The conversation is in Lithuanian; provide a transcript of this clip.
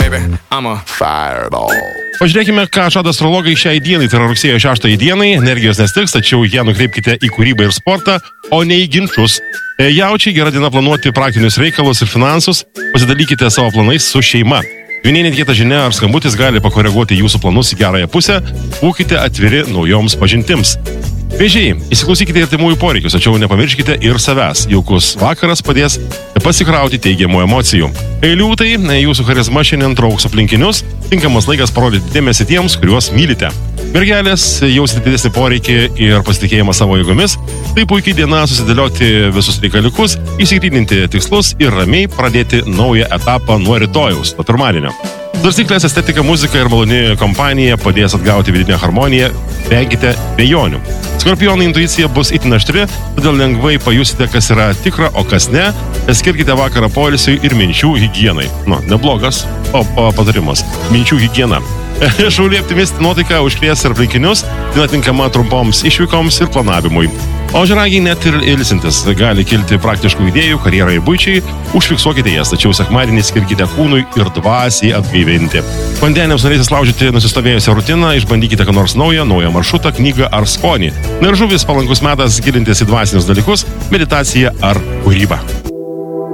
baby. I'm a fireball. Pažiūrėkime, ką žada astrologai šiai dienai, tai yra rugsėjo 6 dienai. Energijos nestiks, tačiau ją nukreipkite į kūrybą ir sportą, o ne į ginčius. Jaučiai, gera diena planuoti praktinius reikalus ir finansus, pasidalykite savo planais su šeima. Vienai netikėta žinia ar skambutis gali pakoreguoti jūsų planus į gerąją pusę, būkite atviri naujoms pažintims. Vėžiai, įsiklausykite ir artimųjų poreikius, tačiau nepamirškite ir savęs. Jaukus vakaras padės pasikrauti teigiamų emocijų. Liūtai, jūsų charizma šiandien trauks aplinkinius, tinkamas laikas parodyti dėmesį tiems, kuriuos mylite. Mergelės, jausite didesnį poreikį ir pasitikėjimą savo jėgomis, tai puikiai diena susidėlioti visus reikaliukus, įsigryninti tikslus ir ramiai pradėti naują etapą nuo rytojaus, nuo pirmadienio. Svarstyklės, estetika, muzika ir maloni kompanija padės atgauti vidinę harmoniją, vengite bejonių. Skorpionų intuicija bus itin aštri, todėl lengvai pajusite, kas yra tikra, o kas ne. Skirkite vakarą poilsiui ir minčių higienai. Neblogas patarimas. Minčių higiena. Šauliai optimistinė nuotaika užkrės ir aplinkinius, diena tinkama trumpoms išvykoms ir planavimui. O žiragiai net ir ilsintis gali kilti praktiškų idėjų, karjerai ir buičiai, užfiksuokite jas, tačiau sekmadienį skirkite kūnui ir dvasiai atgaivinti. Vandeniams norėsis laužyti nusistovėjusią rutiną, išbandykite ką nors naują maršrutą, knygą ar skonį. Ir žuvis palankus metas gilintis į dvasinius dalykus, meditaciją ar kūrybą.